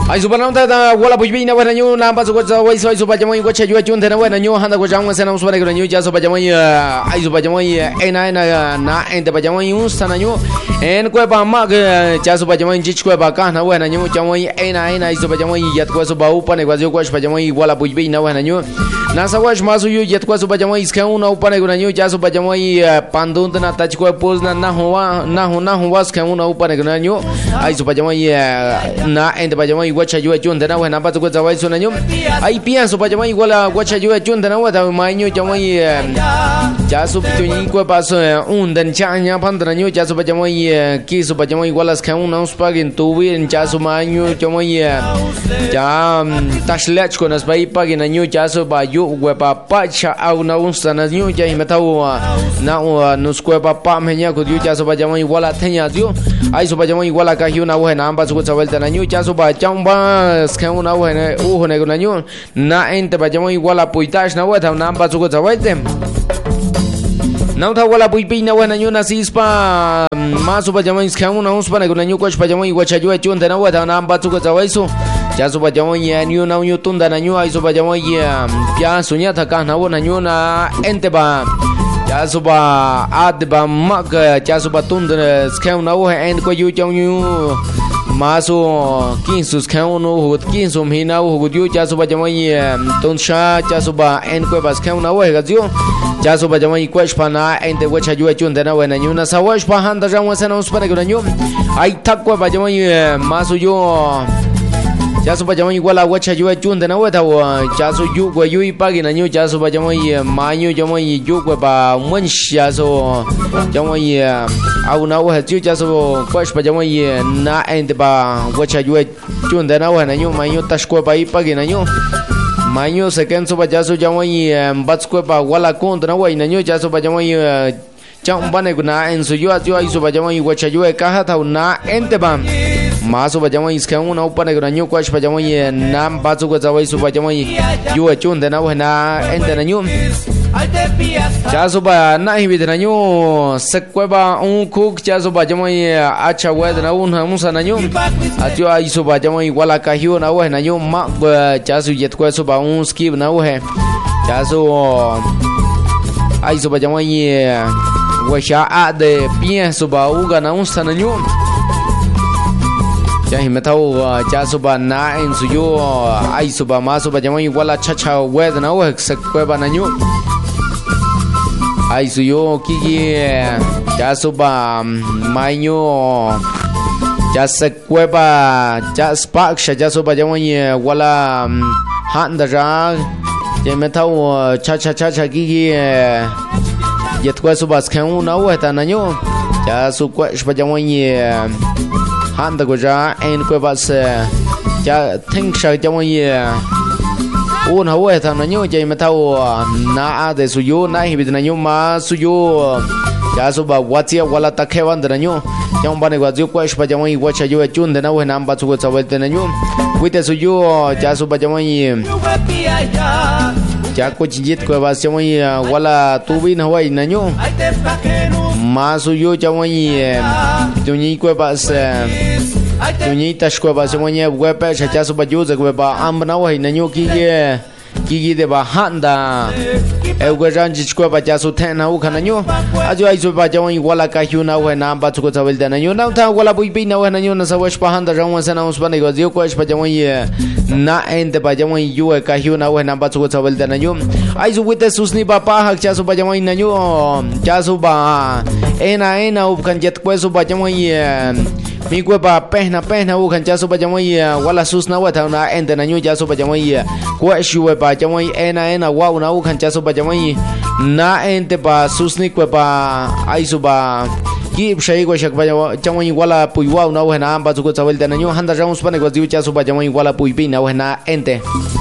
ai su banam ta wala bujbi na wana nyu na ba su ko wai so ba jamai ko chaju chun thena wana nyu handa ko jang sa na su ba ko nyu ja so ba jamai ai su ba jamai e na en te ba jamai un sana nyu en ko ba ma ga ja so ba jamai ji ko ba ka na wana nyu jamai e na ai su ba jamai yat ko so ba u pa ne ko ba jamai wala bujbi na wana nyu na sa wa ma su yu yat ko so ba jamai iska una u pa ne ko nyu ja so ba jamai pandun na ta ko pos na huwa ska una u pa ne ko nyu ai su ba jamai na en te ba jamai wacha yu chun dana wa na ba ko zawai su na nyu ai pienso ba jamai wala wacha yu chun dana wa ta mai nyu jamai ja su tu ni ko ba so un dan cha nya pan dana nyu ja su ba jamai ki su ba jamai wala ska una spa gin tu wi ja su mai nyu jamai ja tashlech ko nas bai pa gin nyu ja su ba yu we pa pa cha au na un sana nyu ja me ta na nos ko pa me nya ko yu ja su ba jamai wala thenya yu ai su ba jamai wala ka yu na wa na ba su ko zawal dana nyu ja su ba chang ba ska una wa na u ho ne ko na nyu na en te ba jamai wala puitash na wa ta na ba su ko zawal dem na ta wala pui pi na wa na nyu na sispa ma su ba jamai ska una uns pa ne ko na nyu ko pa jamai wa cha yu chun dana wa ta na ba su ko zawai su ja su ba jamai ya nyu na nyu tun dana nyu ai su ba jamai pya sunya ta ka na wa na nyu na en te ba ja su ba ad ba ma ka ja su ba tun dana ska una wa en ko yu chang nyu maso kinsus kauno hut kinsum hina hu dio ja suba jamai tonsha ja suba en ko bas kauna wa ga dio ja suba jamai ko spana en de wacha yu chun dana wa na nyuna sawash pa handa jan wa sana uspana ga nyu ai tak ko ba jamai maso yo ja suba jamai wala wacha yu chun dana wa ta wa ja su yu ko yu pa gi na nyu ja suba jamai ma nyu jamai yu ko ba mun sha so jamai au na wa ju ja so ko pa jamai na en de ba wacha yu chun dana wa na nyu ma nyu tash ko ba i pa gi na nyu ma nyu se ken so ba ja so jamai bats ko ba wala kon na wa na nyu ja so ba jamai chang ba ne ko na en su yu ai so ba jamai wacha yu ka ha ta na en de ba ma su ba jamai iska una upa ne ko na nyu ko pa jamai na ba su ko zawai su ba jamai yu chun de na wa na en de na nyu cha su ba na hi bi de na nyu sak ko ba un khuk cha su ba jamai acha wa de na un ham sa na nyu atyo ai su ba jamai wala ka hiu na wa na nyu ma cha su yet ko su ba un skip na wa cha su ai su ba jamai wa sha a de bien su ba u ga na un sa na nyu ja hi metau cha su ba na en su yo ai su ba ma su ba jamai wala cha cha wa de na wa sak ko ba na nyu ai su yo ki cha su ba mai nyu cha sak ko ba cha spark cha su ba jamai wala han da ra ja metau cha ki yet ko su ba skan na wa ta na nyu cha su ko ba jamai han da go ja en ko ba se ja think sha jamai un hawa ta na nyu ja metau na a de su yo na hi bi na nyu ma su yo ja su ba watia wala ta ke wan da nyu jang ba ne gwa ju ko ba jamai wa cha yo chun de na wa nam ba su ko sa wa de na nyu wi te su yo ja su ba jamai ja ko jit ko ba jamai wala tu bi na wa na nyu ma su yo jamai tu ni ko ba se tu ni ta ko ba jamai wa pa cha su ba ju za ko ba am na wa na nyu ki de ba handa e go ran ji ko ba ja su the na u khana nyu a ju ai su ba jamai wala ka hiu na wa na ba su ko zawel da na nyu na ta wala bui bi na wa na nyu na sa wa pa handa ran wa sa na us ba ne go ji ko ba jamai na en de ba jamai yu ka hiu na wa na ba su ko zawel da na nyu ai su with sus ni ba pa ha cha su ba jamai na nyu cha su ba ena u kan jet ko su ba jamai mi ko ba pehna u kan cha su ba jamai wala sus na wa ta na en de na nyu cha su ba jamai ko shu ba jamai ena wa na u kan cha su ba jamai na en te ba sus ni ko ba ai su ba ki shai ko shak ba jamai wala pui wa na wa na ba su ko zawel da na nyu handa ramus pa ne ko ji cha su ba jamai wala pui bi na wa na ente